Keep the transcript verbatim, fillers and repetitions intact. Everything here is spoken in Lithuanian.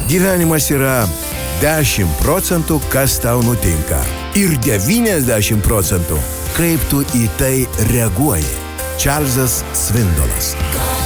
Gyvenimas yra dešimt procentų, kas tau nutinka. Ir devyniasdešimt procentų, kaip tu į tai reaguoji. Čarlzas Svindolas.